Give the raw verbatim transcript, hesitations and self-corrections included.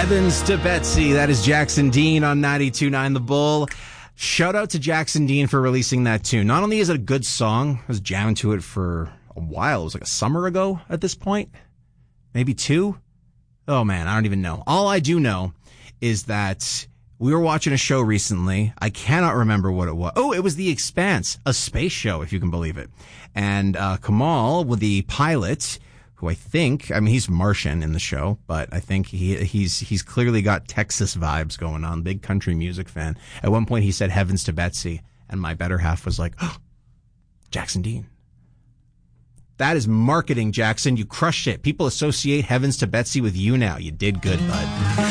Heavens to Betsy. That is Jackson Dean on ninety-two point nine The Bull. Shout out to Jackson Dean for releasing that tune. Not only is it a good song, I was jamming to it for a while. It was like a summer ago at this point. Maybe two. Oh man, I don't even know. All I do know is that we were watching a show recently. I cannot remember what it was. Oh, it was The Expanse, a space show, if you can believe it. And uh, Kamal, with the pilot, who I think, I mean, he's Martian in the show, but I think he he's he's clearly got Texas vibes going on. Big country music fan. At one point, he said "Heavens to Betsy," and my better half was like, "Oh, Jackson Dean." That is marketing, Jackson. You crushed it. People associate Heavens to Betsy with you now. You did good, bud.